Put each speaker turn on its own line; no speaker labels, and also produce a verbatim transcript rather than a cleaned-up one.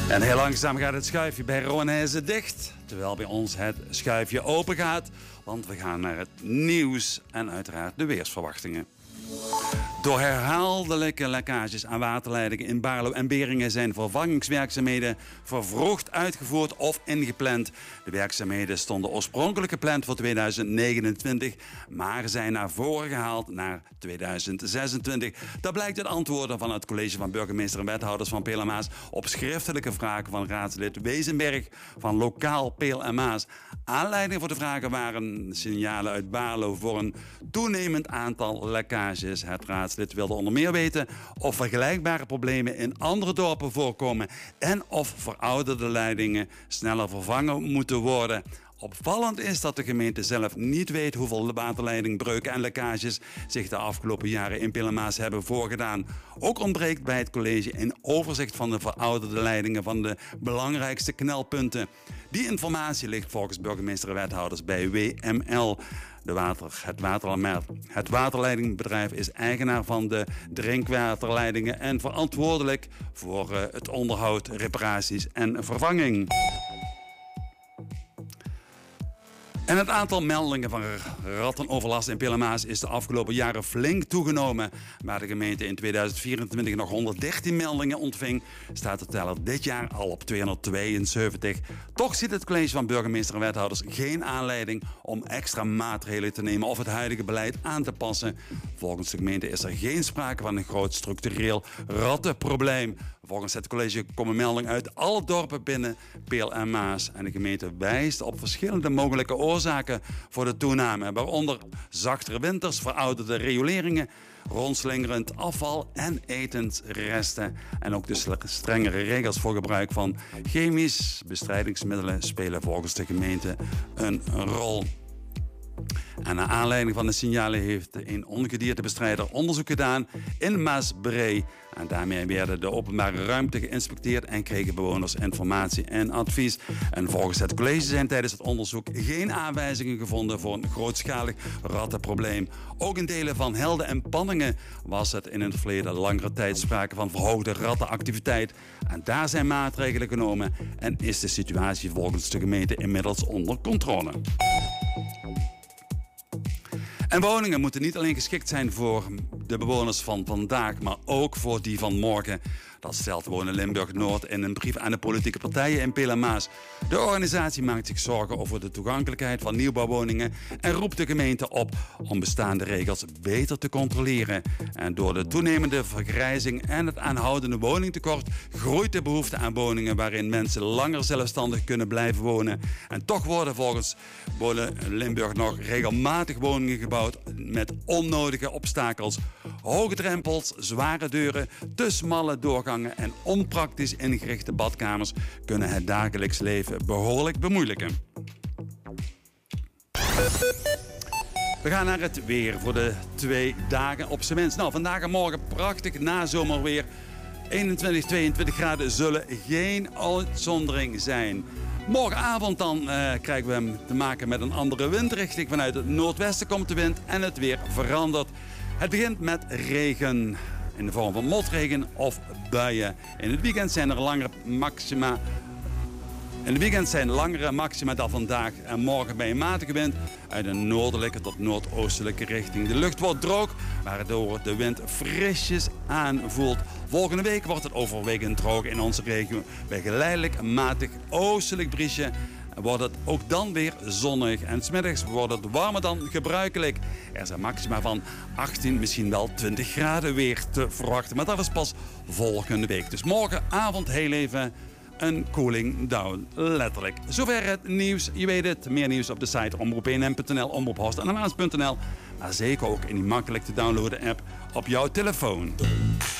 En heel langzaam gaat het schuifje bij Roanheze dicht, terwijl bij ons het schuifje open gaat. Want we gaan naar het nieuws en uiteraard de weersverwachtingen. Door herhaaldelijke lekkages aan waterleidingen in Baarlo en Beringen zijn vervangingswerkzaamheden vervroegd uitgevoerd of ingepland. De werkzaamheden stonden oorspronkelijk gepland voor tweeduizend negenentwintig, maar zijn naar voren gehaald naar tweeduizend zesentwintig. Dat blijkt uit antwoorden van het college van burgemeester en wethouders van Peel en Maas op schriftelijke vragen van raadslid Wezenberg van lokaal Peel en Maas. Aanleiding voor de vragen waren signalen uit Baarlo voor een toenemend aantal lekkages. Het raadslid wilde onder meer weten of vergelijkbare problemen in andere dorpen voorkomen en of verouderde leidingen sneller vervangen moeten worden. Opvallend is dat de gemeente zelf niet weet hoeveel waterleidingbreuken en lekkages zich de afgelopen jaren in Peel en Maas hebben voorgedaan. Ook ontbreekt bij het college een overzicht van de verouderde leidingen van de belangrijkste knelpunten. Die informatie ligt volgens burgemeester en wethouders bij W M L. De water, het, water, het waterleidingbedrijf is eigenaar van de drinkwaterleidingen en verantwoordelijk voor uh, het onderhoud, reparaties en vervanging. En het aantal meldingen van rattenoverlast in Peel en Maas is de afgelopen jaren flink toegenomen. Waar de gemeente in tweeduizend vierentwintig nog honderddertien meldingen ontving, staat de teller dit jaar al op tweehonderdtweeënzeventig. Toch ziet het college van burgemeester en wethouders geen aanleiding om extra maatregelen te nemen of het huidige beleid aan te passen. Volgens de gemeente is er geen sprake van een groot structureel rattenprobleem. Volgens het college komen meldingen uit alle dorpen binnen Peel en Maas. En de gemeente wijst op verschillende mogelijke oorzaken voor de toename. Waaronder zachtere winters, verouderde rioleringen, rondslingerend afval en etensresten. En ook de strengere regels voor gebruik van chemisch bestrijdingsmiddelen spelen volgens de gemeente een rol. En naar aanleiding van de signalen heeft een ongediertebestrijder onderzoek gedaan in Maasbree. En daarmee werden de openbare ruimte geïnspecteerd en kregen bewoners informatie en advies. En volgens het college zijn tijdens het onderzoek geen aanwijzingen gevonden voor een grootschalig rattenprobleem. Ook in delen van Helden en Panningen was het in het verleden langere tijd sprake van verhoogde rattenactiviteit. En daar zijn maatregelen genomen en is de situatie volgens de gemeente inmiddels onder controle. En woningen moeten niet alleen geschikt zijn voor de bewoners van vandaag, maar ook voor die van morgen. Dat stelt Wonen Limburg Noord in een brief aan de politieke partijen in Peel en Maas. De organisatie maakt zich zorgen over de toegankelijkheid van nieuwbouwwoningen en roept de gemeente op om bestaande regels beter te controleren. En door de toenemende vergrijzing en het aanhoudende woningtekort groeit de behoefte aan woningen waarin mensen langer zelfstandig kunnen blijven wonen. En toch worden volgens Wonen Limburg nog regelmatig woningen gebouwd met onnodige obstakels. Hoge drempels, zware deuren, te smalle doorgangen en onpraktisch ingerichte badkamers kunnen het dagelijks leven behoorlijk bemoeilijken. We gaan naar het weer voor de twee dagen op z'n minst. Nou, vandaag en morgen prachtig nazomerweer. eenentwintig, tweeëntwintig graden zullen geen uitzondering zijn. Morgenavond dan uh, krijgen we hem te maken met een andere windrichting. Vanuit het noordwesten komt de wind en het weer verandert. Het begint met regen in de vorm van motregen of buien. In het weekend zijn er langere maxima. In het weekend zijn langere maxima dan vandaag en morgen bij een matige wind uit een noordelijke tot noordoostelijke richting. De lucht wordt droog, waardoor de wind frisjes aanvoelt. Volgende week wordt het overwegend droog in onze regio bij geleidelijk matig oostelijk briesje. Wordt het ook dan weer zonnig en 's middags wordt het warmer dan gebruikelijk. Er zijn maxima van achttien, misschien wel twintig graden weer te verwachten. Maar dat is pas volgende week. Dus morgenavond heel even een cooling down, letterlijk. Zover het nieuws. Je weet het, meer nieuws op de site omroep een n punt n l, omroep horst en maas punt n l. Maar zeker ook in die makkelijk te downloaden app op jouw telefoon.